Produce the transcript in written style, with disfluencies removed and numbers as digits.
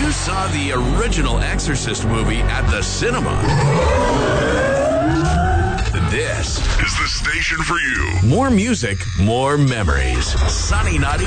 you saw the original Exorcist movie at the cinema. This is the station for you. More music, more memories. Sunny 90.